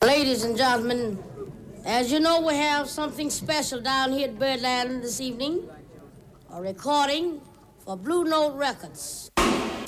Ladies and gentlemen, as you know, we have something special down here at Birdland this evening. A recording for Blue Note Records.